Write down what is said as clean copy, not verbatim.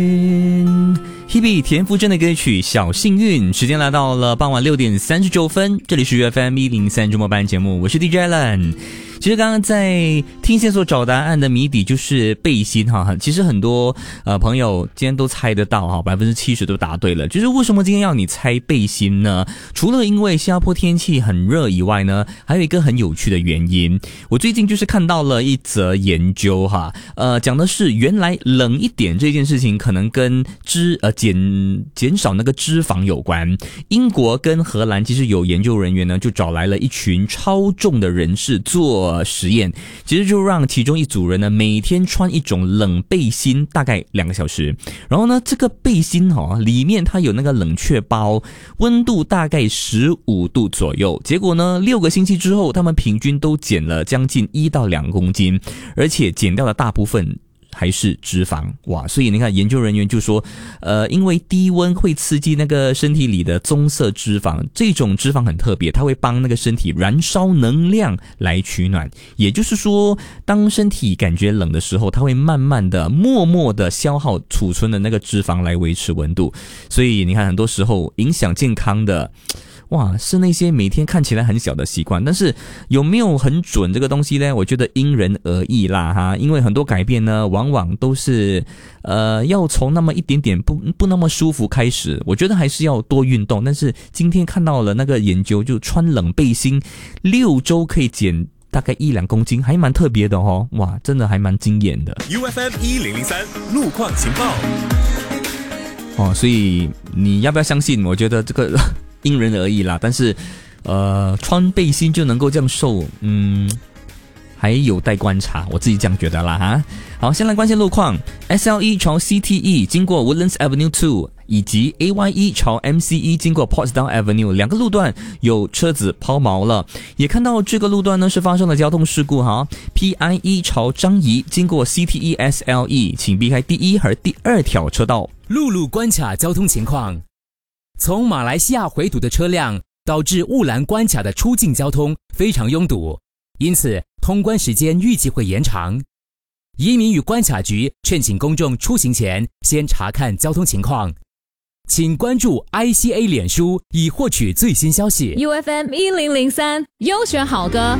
Hebe 田馥甄的歌曲《小幸运》，时间来到了傍晚6点39分，这里是 FM 103周末班节目，我是 DJ Alan。其实刚刚在听线索找答案的谜底就是背心哈，其实很多朋友今天都猜得到哈，70%都答对了。就是为什么今天要你猜背心呢？除了因为新加坡天气很热以外呢，还有一个很有趣的原因。我最近就是看到了一则研究哈，讲的是原来冷一点这件事情可能跟减少那个脂肪有关。英国跟荷兰其实有研究人员呢，就找来了一群超重的人士做实验，其实就让其中一组人呢每天穿一种冷背心，大概2个小时。然后呢，这个背心里面它有那个冷却包，温度大概15度左右。结果呢，6个星期之后，他们平均都减了将近1到2公斤，而且减掉的大部分还是脂肪。哇，所以你看研究人员就说因为低温会刺激那个身体里的棕色脂肪，这种脂肪很特别，它会帮那个身体燃烧能量来取暖。也就是说，当身体感觉冷的时候，它会慢慢的默默的消耗储存的那个脂肪来维持温度。所以你看很多时候影响健康的哇，是那些每天看起来很小的习惯，但是有没有很准这个东西呢？我觉得因人而异啦哈，因为很多改变呢，往往都是要从那么一点点不那么舒服开始。我觉得还是要多运动，但是今天看到了那个研究，就穿冷背心6周可以减大概1-2公斤，还蛮特别的哦。哇，真的还蛮惊艳的。 UFM 1003路况情报所以你要不要相信？我觉得这个因人而异啦，但是穿背心就能够这样瘦，还有待观察，我自己这样觉得啦哈。好，先来关心路况。 SLE 朝 CTE 经过 Woodlands Avenue 2， 以及 AYE 朝 MCE 经过 Portsdown Avenue， 2个路段有车子抛锚了。也看到这个路段呢是发生了交通事故哈。PIE 朝樟宜经过 CTE SLE， 请避开第1和第2条车道。 陆路关卡交通情况，从马来西亚回堵的车辆导致雾兰关卡的出境交通非常拥堵，因此通关时间预计会延长。移民与关卡局劝请公众出行前先查看交通情况，请关注 ICA 脸书以获取最新消息。 UFM 1003优选好歌